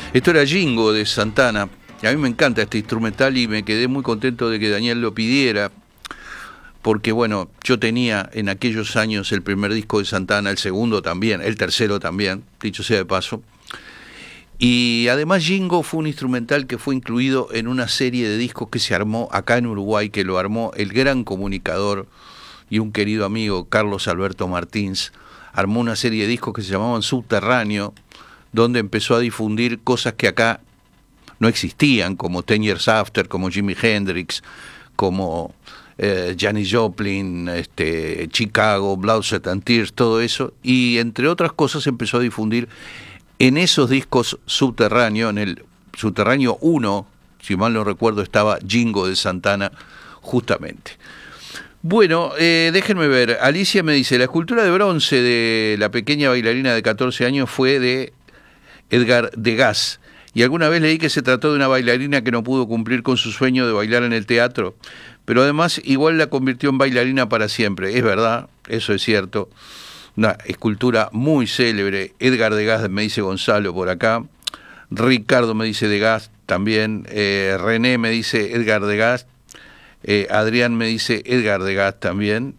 Esto era Jingo de Santana. A mí me encanta este instrumental y me quedé muy contento de que Daniel lo pidiera, porque bueno, yo tenía en aquellos años el primer disco de Santana, el segundo también, el tercero también, dicho sea de paso. Y además Jingo fue un instrumental que fue incluido en una serie de discos que se armó acá en Uruguay, que lo armó el gran comunicador y un querido amigo, Carlos Alberto Martins. Armó una serie de discos que se llamaban Subterráneo, donde empezó a difundir cosas que acá no existían, como 10 Years After, como Jimi Hendrix, como Janis Joplin, Chicago, Blood, Sweat and Tears, todo eso, y entre otras cosas empezó a difundir en esos discos Subterráneo, en el Subterráneo 1, si mal no recuerdo, estaba Jingo de Santana, justamente. Bueno, déjenme ver, Alicia me dice, la escultura de bronce de la pequeña bailarina de 14 años fue de Edgar Degas, y alguna vez leí que se trató de una bailarina que no pudo cumplir con su sueño de bailar en el teatro, pero además igual la convirtió en bailarina para siempre. Es verdad, eso es cierto. Una escultura muy célebre. Edgar Degas, me dice Gonzalo por acá. Ricardo me dice Degas también. René me dice Edgar Degas. Adrián me dice Edgar Degas también.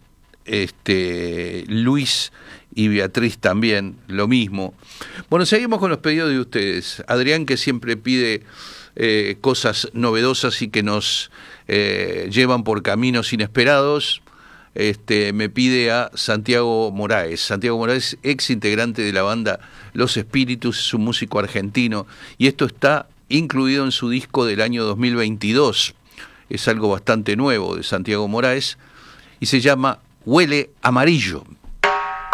Luis y Beatriz también, lo mismo. Bueno, seguimos con los pedidos de ustedes. Adrián, que siempre pide cosas novedosas y que nos llevan por caminos inesperados, me pide a Santiago Moraes. Santiago Moraes, ex integrante de la banda Los Espíritus, es un músico argentino, y esto está incluido en su disco del año 2022. Es algo bastante nuevo de Santiago Moraes, y se llama Huele Amarillo.